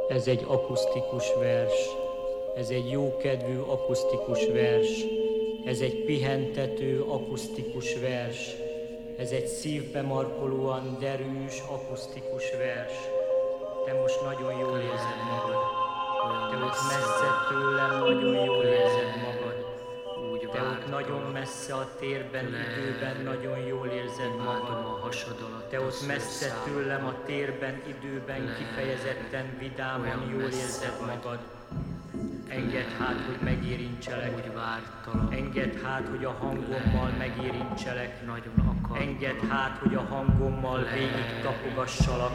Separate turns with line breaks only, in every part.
Ez egy akusztikus vers, ez egy jókedvű akusztikus vers, ez egy pihentető akusztikus vers, ez egy szívbe markolóan derűs akusztikus vers. Te most nagyon jól érzed magad, te ott messze tőlem nagyon jól érzed magad, te ott nagyon messze a térben, időben nagyon jól érzed magad, te ott messze tőlem a térben, időben kifejezetten vidáman jól érzed magad. Engedd hát, hogy megérintselek, engedd hát, hogy a hangommal megérintselek, engedd hát, hogy a hangommal végig tapogassalak,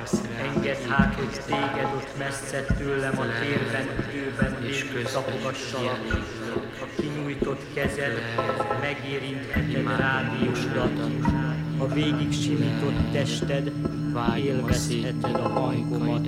engedd hát, hogy téged ott messze tőlem a térben, időben végig tapogassalak. A kinyújtott kezed megérintheted rádiódat, a végig simított tested élvezheted a hangomat.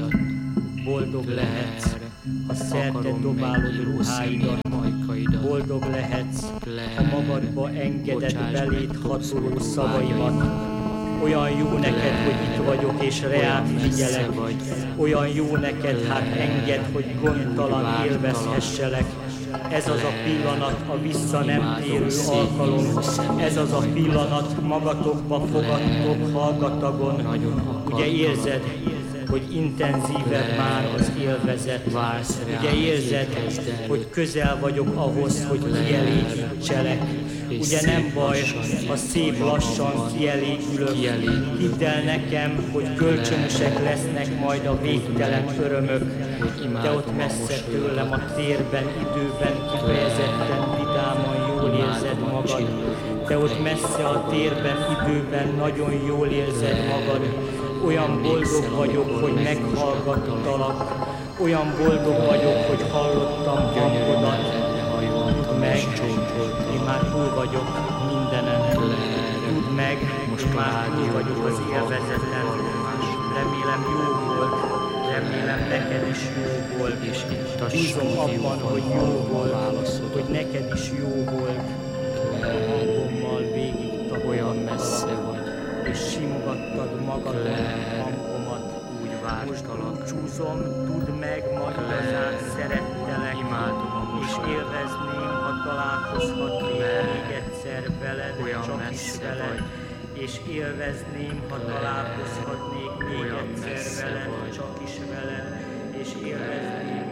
Boldog lehetsz, ha szerte dobálod ruháidat, boldog lehetsz, ha magadba engeded beléd hatoló szavaimat. Olyan jó neked, hogy itt vagyok és reád figyelek, olyan jó neked, hát engedd, hogy gondtalan élvezhesselek. Ez az a pillanat, a vissza nem térő alkalom, ez az a pillanat, magatokba fogadtok hallgatagon. Ugye érzed, hogy intenzívebb már az élvezet. Ugye érzed, hogy közel vagyok ahhoz, hogy kielégítselek. Ugye nem baj, ha szép lassan kielégülök. Hidd el nekem, hogy kölcsönösek lesznek majd a végtelen örömök. Te ott messze tőlem a térben, időben kifejezetten vidáman jól érzed magad. Te ott messze a térben, időben nagyon jól érzed magad. Olyan boldog vagyok, hogy meghallgattalak, olyan boldog vagyok, hogy hallottam hangodat. Tudd meg, én már túl vagyok mindenen. Tudd meg, most már túl vagyok az élvezeten. Remélem jó volt, remélem neked is jó volt. Bízom abban, hogy jó volt, hogy neked is jó volt. A hangommal végig olyan messze vagy, és simogattad magadon hangomat. Most búcsúzom, tudd meg, majd igazán szerettelek, és élvezném, ha találkozhatnék még egyszer veled, csak is veled, és élvezném, ha találkozhatnék még egyszer veled, csak is veled, és élvezném,